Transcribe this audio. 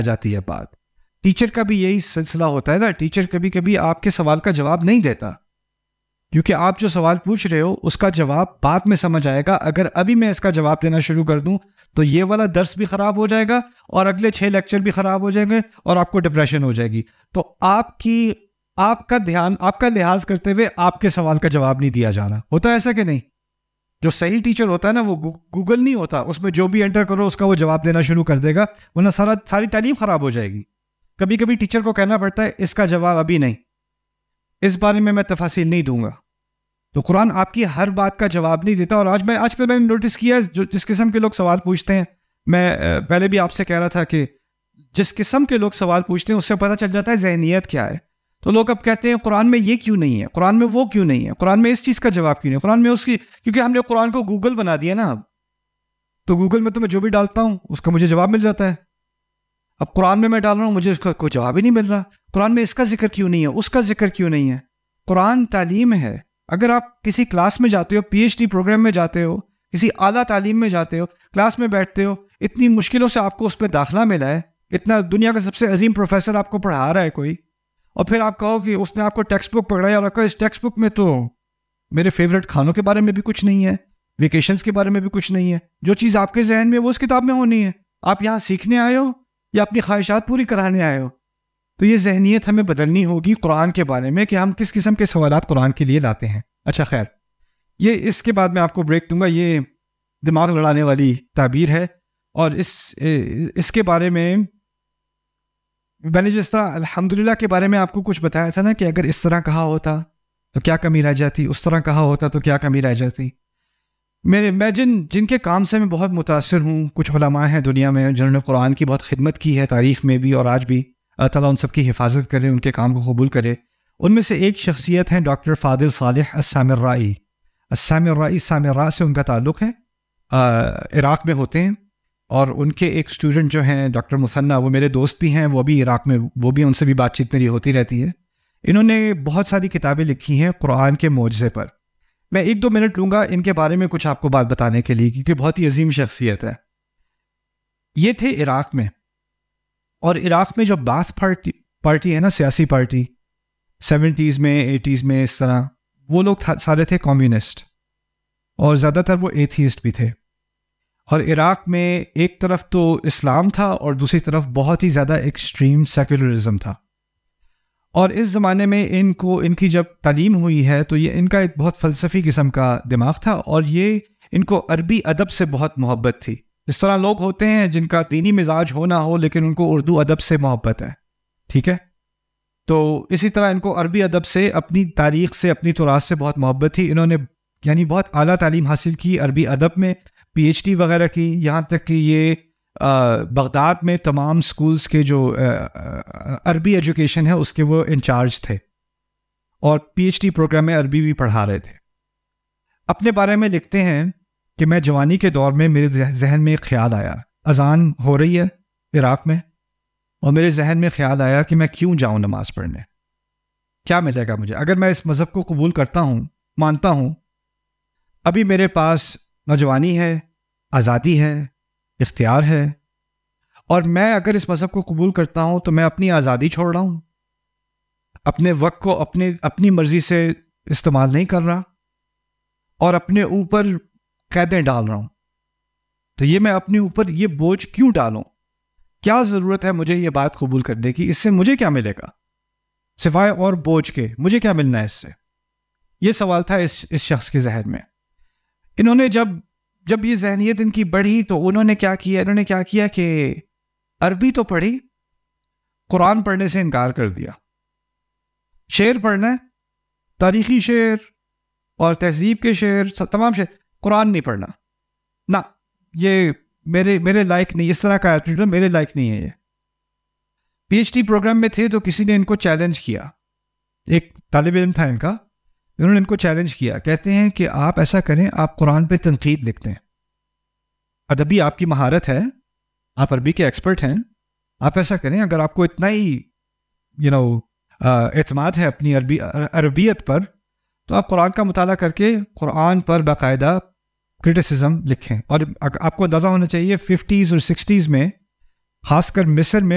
جاتی ہے بات. ٹیچر کا بھی یہی سلسلہ ہوتا ہے نا. ٹیچر کبھی کبھی آپ کے سوال کا جواب نہیں دیتا, کیونکہ آپ جو سوال پوچھ رہے ہو اس کا جواب بعد میں سمجھ آئے گا. اگر ابھی میں اس کا جواب دینا شروع کر دوں تو یہ والا درس بھی خراب ہو جائے گا اور اگلے 6 لیکچر بھی خراب ہو جائیں گے اور آپ کو ڈپریشن ہو جائے گی. تو آپ کا دھیان, آپ کا لحاظ کرتے ہوئے آپ کے سوال کا جواب نہیں دیا جا رہا. ہوتا ہے ایسا کہ نہیں؟ جو صحیح ٹیچر ہوتا ہے نا وہ گوگل نہیں ہوتا, اس میں جو بھی انٹر کرو اس کا وہ جواب دینا شروع کر دے گا, ورنہ ساری تعلیم خراب ہو جائے گی. کبھی کبھی ٹیچر کو کہنا پڑتا ہے اس کا جواب ابھی نہیں, اس بارے میں تفاصیل نہیں دوں گا. تو قرآن آپ کی ہر بات کا جواب نہیں دیتا. اور آج کل میں نے نوٹس کیا ہے جس قسم کے لوگ سوال پوچھتے ہیں, میں پہلے بھی آپ سے کہہ رہا تھا کہ جس قسم کے لوگ سوال پوچھتے ہیں اس سے پتہ چل جاتا ہے ذہنیت کیا ہے. تو لوگ اب کہتے ہیں قرآن میں یہ کیوں نہیں ہے, قرآن میں وہ کیوں نہیں ہے, قرآن میں اس چیز کا جواب کیوں نہیں ہے, قرآن میں اس کی, کیونکہ ہم نے قرآن کو گوگل بنا دیا نا. اب تو گوگل میں تو میں جو بھی ڈالتا ہوں اس کا مجھے جواب مل جاتا ہے. اب قرآن میں ڈال رہا ہوں, مجھے اس کا کوئی جواب ہی نہیں مل رہا. قرآن میں اس کا ذکر کیوں نہیں ہے, اس کا ذکر کیوں نہیں ہے. قرآن تعلیم ہے. اگر آپ کسی کلاس میں جاتے ہو, پی ایچ ڈی پروگرام میں جاتے ہو, کسی اعلیٰ تعلیم میں جاتے ہو, کلاس میں بیٹھتے ہو, اتنی مشکلوں سے آپ کو اس پہ داخلہ ملا ہے, اتنا دنیا کا سب سے عظیم پروفیسر آپ کو پڑھا رہا ہے کوئی, اور پھر آپ کہو کہ اس نے آپ کو ٹیکسٹ بک پڑھایا اور کہا اس ٹیکسٹ بک میں تو میرے فیوریٹ کھانوں کے بارے میں بھی کچھ نہیں ہے, ویکیشنز کے بارے میں بھی کچھ نہیں ہے. جو چیز آپ کے ذہن میں وہ اس کتاب میں ہونی ہے. آپ یہاں سیکھنے آئے ہو یا اپنی خواہشات پوری کرانے آئے ہو. تو یہ ذہنیت ہمیں بدلنی ہوگی قرآن کے بارے میں کہ ہم کس قسم کے سوالات قرآن کے لیے لاتے ہیں. اچھا خیر, یہ اس کے بعد میں آپ کو بریک دوں گا. یہ دماغ لڑانے والی تعبیر ہے, اور اس کے بارے میں نے جس طرح الحمدللہ کے بارے میں آپ کو کچھ بتایا تھا نا کہ اگر اس طرح کہا ہوتا تو کیا کمی رہ جاتی, اس طرح کہا ہوتا تو کیا کمی رہ جاتی. میں جن کے کام سے میں بہت متاثر ہوں, کچھ علماء ہیں دنیا میں جنہوں نے قرآن کی بہت خدمت کی ہے تاریخ میں بھی اور آج بھی. اللہ تعالیٰ ان سب کی حفاظت کرے, ان کے کام کو قبول کرے. ان میں سے ایک شخصیت ہیں ڈاکٹر فاضل صالح السامرائی. السامرائی, سامراء سے ان کا تعلق ہے, عراق میں ہوتے ہیں. اور ان کے ایک اسٹوڈنٹ جو ہیں ڈاکٹر مثنیٰ, وہ میرے دوست بھی ہیں, وہ بھی عراق میں, وہ بھی ان سے بھی بات چیت میری ہوتی رہتی ہے. انہوں نے بہت ساری کتابیں لکھی ہیں قرآن کے معجزے پر. میں 1-2 منٹ لوں گا ان کے بارے میں کچھ آپ کو بات بتانے کے لیے, کیونکہ بہت ہی عظیم شخصیت ہے. یہ تھے عراق میں, اور عراق میں جو باث پارٹی ہے نا, سیاسی پارٹی, 70s میں 80s میں اس طرح, وہ لوگ سارے تھے کمیونسٹ, اور زیادہ تر وہ ایتھیسٹ بھی تھے. اور عراق میں ایک طرف تو اسلام تھا اور دوسری طرف بہت ہی زیادہ ایکسٹریم سیکولرزم تھا. اور اس زمانے میں ان کی جب تعلیم ہوئی ہے تو یہ ان کا ایک بہت فلسفی قسم کا دماغ تھا, اور یہ ان کو عربی ادب سے بہت محبت تھی. اس طرح لوگ ہوتے ہیں جن کا دینی مزاج ہو نہ ہو لیکن ان کو اردو ادب سے محبت ہے, ٹھیک ہے. تو اسی طرح ان کو عربی ادب سے, اپنی تاریخ سے, اپنی تراث سے بہت محبت تھی. انہوں نے یعنی بہت اعلیٰ تعلیم حاصل کی عربی ادب میں, پی ایچ ڈی وغیرہ کی, یہاں تک کہ یہ بغداد میں تمام سکولز کے جو عربی ایجوکیشن ہے اس کے وہ انچارج تھے, اور پی ایچ ڈی پروگرام میں عربی بھی پڑھا رہے تھے. اپنے بارے میں لکھتے ہیں کہ میں جوانی کے دور میں میرے ذہن میں ایک خیال آیا, اذان ہو رہی ہے عراق میں, اور میرے ذہن میں خیال آیا کہ میں کیوں جاؤں نماز پڑھنے, کیا ملے گا مجھے اگر میں اس مذہب کو قبول کرتا ہوں, مانتا ہوں. ابھی میرے پاس نوجوانی ہے, آزادی ہے, اختیار ہے, اور میں اگر اس مذہب کو قبول کرتا ہوں تو میں اپنی آزادی چھوڑ رہا ہوں, اپنے وقت کو اپنی مرضی سے استعمال نہیں کر رہا, اور اپنے اوپر قیدیں ڈال رہا ہوں. تو یہ میں اپنے اوپر یہ بوجھ کیوں ڈالوں, کیا ضرورت ہے مجھے یہ بات قبول کرنے کی, اس سے مجھے کیا ملے گا سوائے اور بوجھ کے, مجھے کیا ملنا ہے اس سے. یہ سوال تھا اس شخص کے ذہن میں. انہوں نے جب یہ ذہنیت ان کی بڑھی تو انہوں نے کیا کیا کہ عربی تو پڑھی, قرآن پڑھنے سے انکار کر دیا. شعر پڑھنا ہے, تاریخی شعر اور تہذیب کے شعر, تمام شعر, قرآن نہیں پڑھنا, نہ یہ میرے لائق نہیں, اس طرح کا ایٹیٹیوڈ میرے لائق نہیں ہے. یہ پی ایچ ڈی پروگرام میں تھے تو کسی نے ان کو چیلنج کیا, ایک طالب علم تھا ان کا, انہوں نے ان کو چیلنج کیا, کہتے ہیں کہ آپ ایسا کریں, آپ قرآن پہ تنقید لکھتے ہیں, ادبی آپ کی مہارت ہے, آپ عربی کے ایکسپرٹ ہیں, آپ ایسا کریں, اگر آپ کو اتنا ہی اعتماد ہے اپنی عربیت پر, تو آپ قرآن کا مطالعہ کر کے قرآن پر باقاعدہ کرٹیسزم لکھیں. اور آپ کو اندازہ ہونا چاہیے 50s اور 60s میں, خاص کر مصر میں